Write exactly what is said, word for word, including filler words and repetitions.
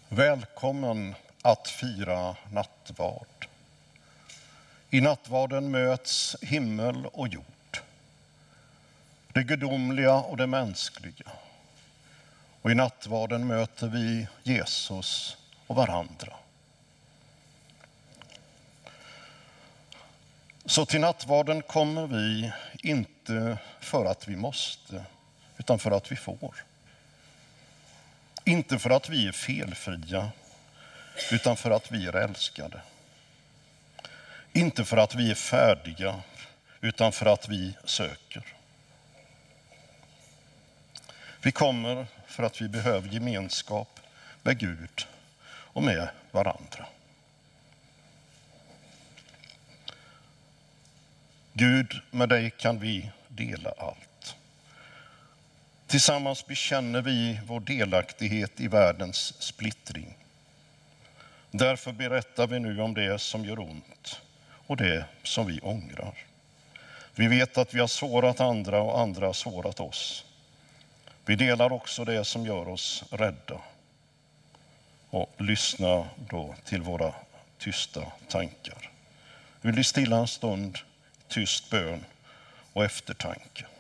Välkommen att fira nattvard. I nattvarden möts himmel och jord, det gudomliga och det mänskliga. Och i nattvarden möter vi Jesus och varandra. Så till nattvarden kommer vi inte för att vi måste, utan för att vi får. Inte för att vi är felfria, utan för att vi är älskade. Inte för att vi är färdiga, utan för att vi söker. Vi kommer för att vi behöver gemenskap med Gud och med varandra. Gud, med dig kan vi dela allt. Tillsammans bekänner vi vår delaktighet i världens splittring. Därför berättar vi nu om det som gör ont och det som vi ångrar. Vi vet att vi har sårat andra och andra har sårat oss. Vi delar också det som gör oss rädda. Och lyssna då till våra tysta tankar. Vi blir stilla en stund, tyst bön och eftertanke.